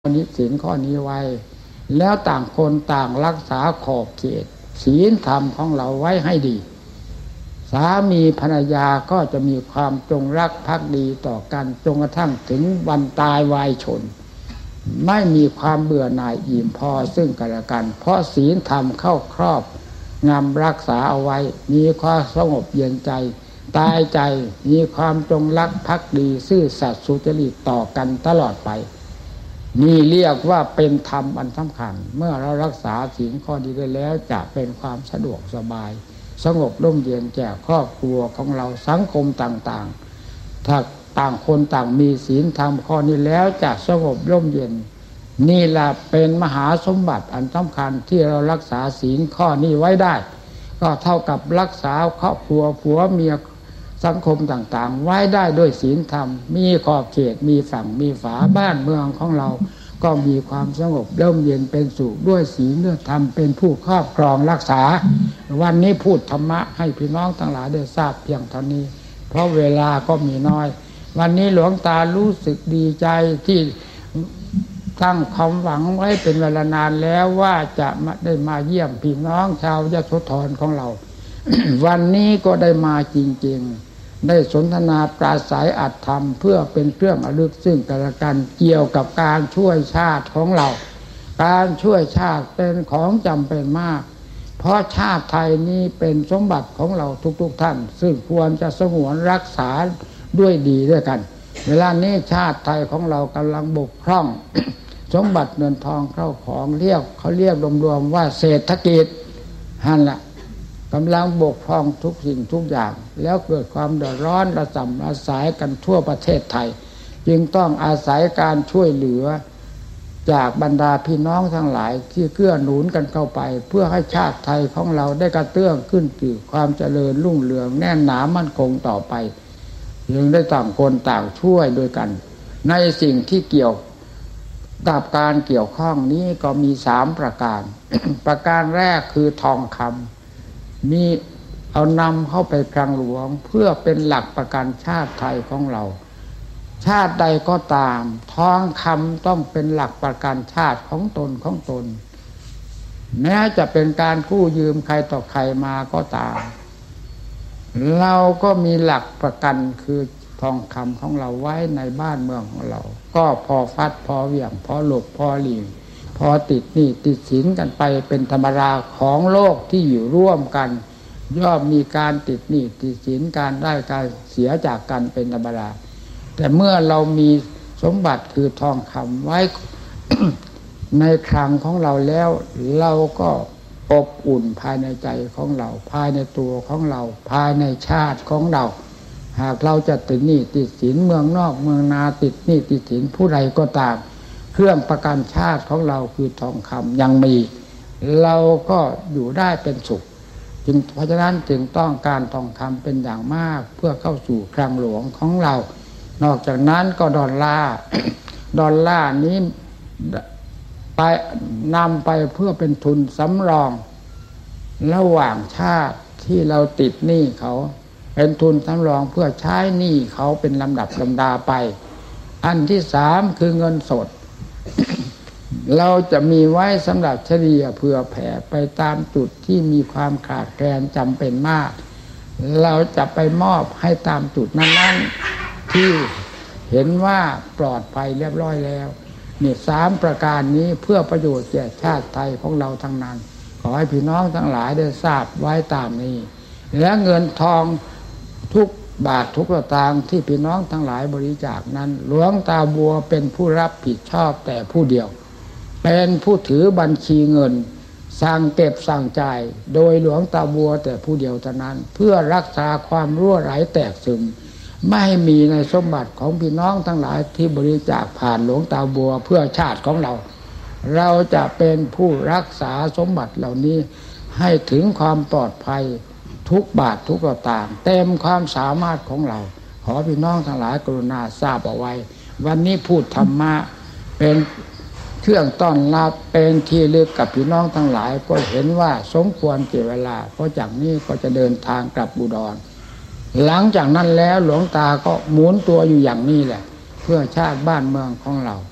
นี้ศีลข้อนี้ไว้แล้วต่างคนต่างรักษาขอบเขตศีลธรรมของเราไว้ให้ดีสามีภรรยาก็จะมีความจงรักภักดีต่อกันจนกระทั่งถึงวันตายวายชนไม่มีความเบื่อหน่ายอิ่มพอซึ่งกันและกันเพราะศีลธรรมเข้าครอบงำรักษาเอาไว้มีความสงบเย็นใจตายใจมีความจงรักภักดีซื่อสัตย์สุจริตต่อกันตลอดไปนี่เรียกว่าเป็นธรรมอันสำคัญเมื่อเรารักษาศีลข้อนี้ได้แล้วจะเป็นความสะดวกสบายสงบร่มเย็นแก่ครอบครัวของเราสังคมต่างๆถ้าต่างคนต่างมีศีลธรรมข้อนี้แล้วจะสงบร่มเย็นนี่แหละเป็นมหาสมบัติอันสำคัญที่เรารักษาศีลข้อนี้ไว้ได้ก็เท่ากับรักษาครอบครัวผัวเมียสังคมต่างๆไว้ได้ด้วยศีลธรรมมีขอบเขตมีฝั่งมีฝาบ้านเมืองของเราก็มีความสงบร่มเย็นเป็นสุขด้วยศีลด้วยธรรมเป็นผู้ครอบครองรักษาวันนี้พูดธรรมะให้พี่น้องทั้งหลายได้ทราบเพียงเท่านี้เพราะเวลาก็มีน้อยวันนี้หลวงตารู้สึกดีใจที่ตั้งความหวังไว้เป็นเวลานานแล้วว่าจะได้มาเยี่ยมพี่น้องชาวยโสธรของเรา วันนี้ก็ได้มาจริงๆได้สนทนาปราศัยอัตธรรมเพื่อเป็นเครื่องระลึกซึ่งกันและกันเกี่ยวกับการช่วยชาติของเราการช่วยชาติเป็นของจำเป็นมากเพราะชาติไทยนี้เป็นสมบัติของเราทุกๆท่านซึ่งควรจะสงวนรักษาด้วยดีด้วยกันเวลานี้ชาติไทยของเรากำลังบกพร่อง สมบัติเงินทองเข้าของเขาเรียกรวมๆว่าเศรษฐกิจนั่นแหละกำลังบกพร่องทุกสิ่งทุกอย่างแล้วเกิดความเดือดร้อนระส่ำระสายกันทั่วประเทศไทยจึงต้องอาศัยการช่วยเหลือจากบรรดาพี่น้องทั้งหลายที่เกื้อหนุนกันเข้าไปเพื่อให้ชาติไทยของเราได้กระเตื้องขึ้นสู่ความเจริญรุ่งเรืองแน่นหนามั่นคงต่อไปจึงได้ต่างคนต่างช่วยด้วยกันในสิ่งที่เกี่ยวกับการเกี่ยวข้องนี้ก็มี3ประการ ประการแรกคือทองคำมีเอานำเข้าไปคลังหลวงเพื่อเป็นหลักประกันชาติไทยของเราชาติใดก็ตามทองคำต้องเป็นหลักประกันชาติของตนแม้จะเป็นการกู้ยืมใครต่อใครมาก็ตามเราก็มีหลักประกันคือทองคำของเราไว้ในบ้านเมืองของเราก็พอฟัดพอเหวี่ยงพอหลบพอหลีกพอติดหนี้ติดสินกันไปเป็นธรรมดาของโลกที่อยู่ร่วมกันย่อมมีการติดหนี้ติดสินการได้การเสียจากกันเป็นธรรมดาแต่เมื่อเรามีสมบัติคือทองคำไว้ ในคลังของเราแล้วเราก็อบอุ่นภายในใจของเราภายในตัวของเราภายในชาติของเราหากเราจะติดหนี้ติดสินเมืองนอกเมืองนาติดหนี้ติดสินผู้ใดก็ตามเครื่องประกันชาติของเราคือทองคำยังมีเราก็อยู่ได้เป็นสุขจึงเพราะฉะนั้นจึงต้องการทองคำเป็นอย่างมากเพื่อเข้าสู่คลังหลวงของเรานอกจากนั้นก็ดอลลาร์ ดอลลาร์นี้ไปนำไปเพื่อเป็นทุนสำรองระหว่างชาติที่เราติดหนี้เขาเป็นทุนสำรองเพื่อใช้หนี้เขาเป็นลำดับลำดาไปอันที่3คือเงินสด เราจะมีไว้สำหรับเฉลี่ยเผื่อแผ่ไปตามจุดที่มีความขาดแคลนจำเป็นมากเราจะไปมอบให้ตามจุดนั้นๆที่เห็นว่าปลอดภัยเรียบร้อยแล้วนี่3ประการนี้เพื่อประโยชน์แก่ชาติไทยของเราทั้งนั้นขอให้พี่น้องทั้งหลายได้ทราบไว้ตามนี้และเงินทองทุกบาททุกสตางค์ที่พี่น้องทั้งหลายบริจาคนั้นหลวงตาบัวเป็นผู้รับผิดชอบแต่ผู้เดียวเป็นผู้ถือบัญชีเงินสั่งเก็บสั่งจ่ายโดยหลวงตาบัวแต่ผู้เดียวเท่านั้นเพื่อรักษาความรั่วไหลแตกซึมไม่ให้มีในสมบัติของพี่น้องทั้งหลายที่บริจาคผ่านหลวงตาบัวเพื่อชาติของเราเราจะเป็นผู้รักษาสมบัติเหล่านี้ให้ถึงความปลอดภัยทุกบาททุกสตางค์เต็มความสามารถของเราขอพี่น้องทั้งหลายกรุณาทราบเอาไว้วันนี้พูดธรรมะเป็นเครื่องต้อนรับเป็นที่ลึกกับพี่น้องทั้งหลายก็เห็นว่าสมควรเกี่ยวเวลาเพราะจากนี้ก็จะเดินทางกลับอุดรหลังจากนั้นแล้วหลวงตาก็หมุนตัวอยู่อย่างนี้แหละเพื่อชาติบ้านเมืองของเรา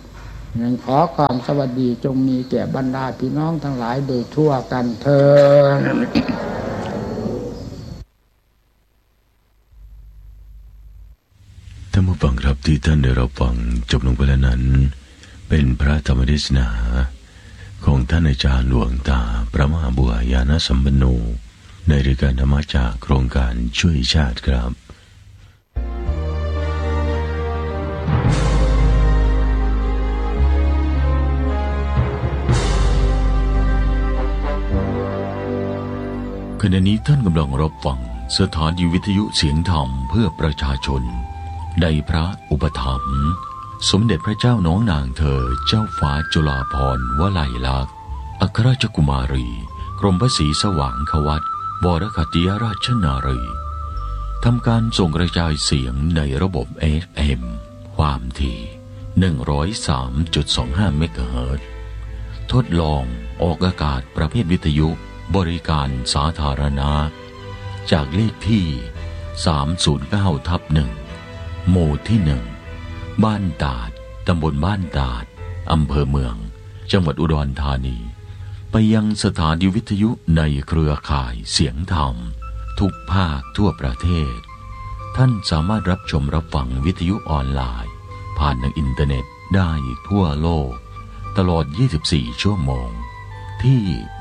งั้นขอความสวัสดีจงมีแก่บรรดาพี่น้องทั้งหลายโดยทั่วกันเถิดท่านผู้ฟังครับที่ท่านได้รับฟังจบลงไปแล้วนั้นเป็นพระธรรมเทศนาของท่านอาจารย์หลวงตาพระมหาบัวญาณสัมปันโนในรายการธรรมจากโครงการช่วยชาติครับขณะนี้ท่านกำลังรับฟังสถานีวิทยุเสียงธรรมเพื่อประชาชนในพระอุปถัมภ์สมเด็จพระเจ้าน้องนางเธอเจ้าฟ้าจุฬาภรณ์วลัยลักษณ์อัครราชกุมารีกรมพระศรีสว่างควัตรวรคติยราชนารีทำการส่งกระจายเสียงในระบบ FM ความถี่ 103.25 เมกะเฮิรตซ์ทดลองออกอากาศประเภทวิทยุบริการสาธารณะจากเลขที่ 309/1 หมู่ที่ 1 บ้านตาดตำบลบ้านตาดอำเภอเมืองจังหวัดอุดรธานีไปยังสถานีวิทยุในเครือข่ายเสียงธรรมทุกภาคทั่วประเทศท่านสามารถรับชมรับฟังวิทยุออนไลน์ผ่านทางอินเทอร์เน็ตได้ทั่วโลกตลอด 24 ชั่วโมงที่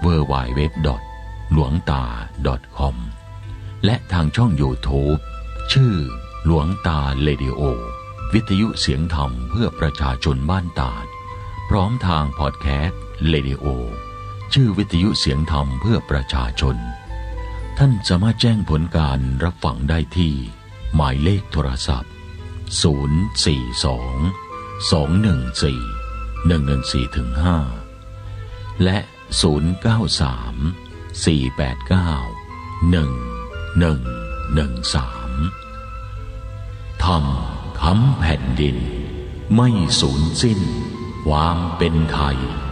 www.hluangta.com และทางช่อง YouTube ชื่อหลวงตาเรดิโอวิทยุเสียงธรรมเพื่อประชาชนบ้านตาดพร้อมทางพอดแคสต์เรดิโอชื่อวิทยุเสียงธรรมเพื่อประชาชนท่านสามารถแจ้งผลการรับฟังได้ที่หมายเลขโทรศัพท์042-214-114-5และ093-489-1113ธรรมค้ำแผ่นดินไม่สูญสิ้นความเป็นไทย